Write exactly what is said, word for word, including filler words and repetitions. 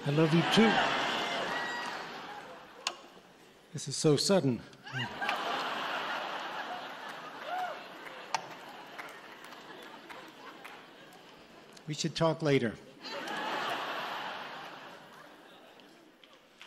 I love you too. This is so sudden. We should talk later.